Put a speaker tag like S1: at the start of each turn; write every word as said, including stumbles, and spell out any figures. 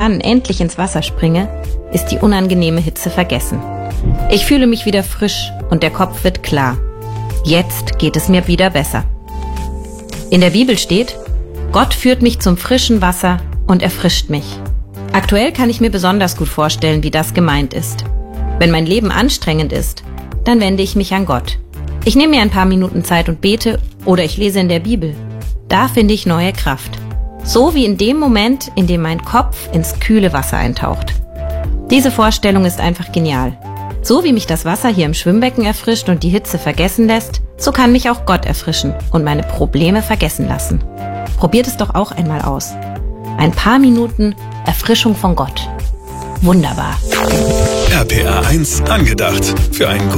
S1: dann endlich ins Wasser springe, ist die unangenehme Hitze vergessen. Ich fühle mich wieder frisch und der Kopf wird klar. Jetzt geht es mir wieder besser. In der Bibel steht: Gott führt mich zum frischen Wasser und erfrischt mich. Aktuell kann ich mir besonders gut vorstellen, wie das gemeint ist. Wenn mein Leben anstrengend ist, dann wende ich mich an Gott. Ich nehme mir ein paar Minuten Zeit und bete oder ich lese in der Bibel. Da finde ich neue Kraft. So wie in dem Moment, in dem mein Kopf ins kühle Wasser eintaucht. Diese Vorstellung ist einfach genial. So wie mich das Wasser hier im Schwimmbecken erfrischt und die Hitze vergessen lässt, so kann mich auch Gott erfrischen und meine Probleme vergessen lassen. Probiert es doch auch einmal aus. Ein paar Minuten Erfrischung von Gott. Wunderbar.
S2: R P R eins angedacht. Für einen